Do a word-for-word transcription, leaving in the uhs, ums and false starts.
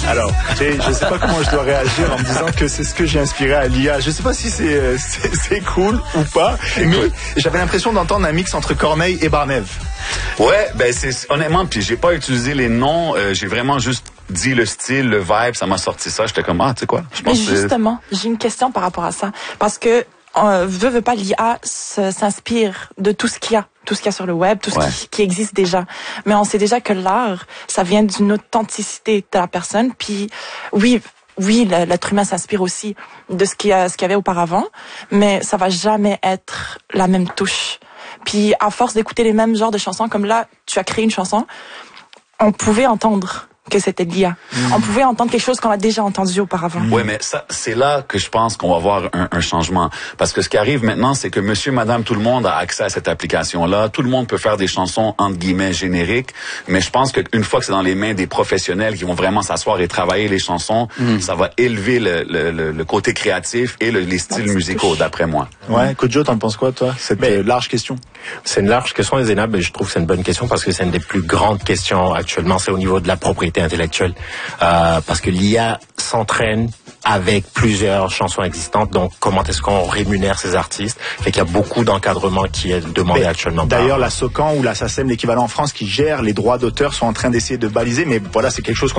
Alors, Jay, je sais pas comment je dois réagir en me disant que c'est ce que j'ai inspiré à l'I A. Je sais pas si c'est c'est, c'est cool ou pas, mais j'avais l'impression d'entendre un mix entre Corneille et Barnève. Ouais, ben c'est honnêtement, puis j'ai pas utilisé les noms, euh, j'ai vraiment juste dit le style, le vibe, ça m'a sorti ça. J'étais comme ah, tu sais quoi, je pense. Mais justement, que... j'ai une question par rapport à ça, parce que euh, veut veut pas l'I A s'inspire de tout ce qu'il y a. Tout ce qu'il y a sur le web, tout ce ouais. qui, qui existe déjà. Mais on sait déjà que l'art, ça vient d'une authenticité de la personne. Puis oui, oui, l'être humain s'inspire aussi de ce qu'il y a, ce qu'il y avait auparavant, mais ça va jamais être la même touche. Puis à force d'écouter les mêmes genres de chansons, comme là, tu as créé une chanson, on pouvait entendre que c'était de l'I A. Mmh. On pouvait entendre quelque chose qu'on a déjà entendu auparavant. Oui, mais ça, c'est là que je pense qu'on va voir un, un changement. Parce que ce qui arrive maintenant, c'est que monsieur, madame, tout le monde a accès à cette application-là. Tout le monde peut faire des chansons, entre guillemets, génériques. Mais je pense qu'une fois que c'est dans les mains des professionnels qui vont vraiment s'asseoir et travailler les chansons, mmh. ça va élever le, le, le côté créatif et le, les styles musicaux, d'après moi. Ouais, Kodjo, t'en penses quoi, toi? Cette mais, large question. C'est une large question, les Zénab, mais je trouve que c'est une bonne question parce que c'est une des plus grandes questions actuellement. C'est au niveau de la propriété intellectuelle, euh, parce que l'I A s'entraîne avec plusieurs chansons existantes, donc comment est-ce qu'on rémunère ces artistes? Fait qu'il y a beaucoup d'encadrement qui est demandé mais, actuellement. D'ailleurs, la SOCAN ou la SACEM, l'équivalent en France, qui gère les droits d'auteur, sont en train d'essayer de baliser, mais voilà, c'est quelque chose qu'on